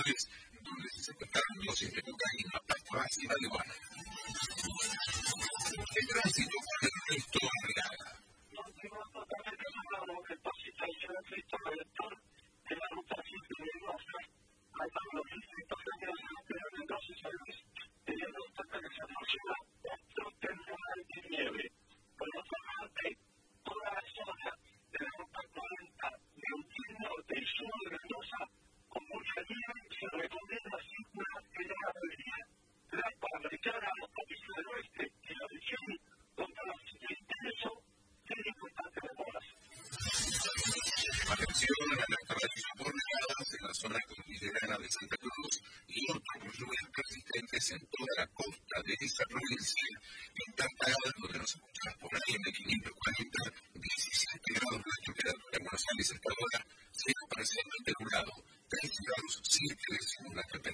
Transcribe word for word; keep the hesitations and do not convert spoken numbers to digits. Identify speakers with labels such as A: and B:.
A: Flores, donde se secuestraron dosis de cocaína, pasta y marihuana. El tránsito con Ernesto Arriaga.
B: No tengo totalmente claro que el pasitaje de Cristo Redentor de la ruta siete de Mendoza, hay los distritos federales de Mendoza y San Luis, teniendo en cuenta que se aproxima otro temporal de nieve. Por otra parte, toda la zona de la ruta cuarenta de Neuquén Norte y sur de Mendoza, con mucha nieve, se recomienda circular en la mayoría. La Panamericana, la Autopista del Oeste y la región, contra las intenso, tiene importantes demoras.
A: Atención a las carreteras bordeadas en la zona cordillerana de Santa Cruz y otras lluvias persistentes en toda la costa de esa provincia. En Tartagal, donde nos escuchas por ahí en quinientos cuarenta, diecisiete grados de temperatura en Buenos Aires hasta ahora, cero para ciento nublado, tres grados siete décimos la temperatura.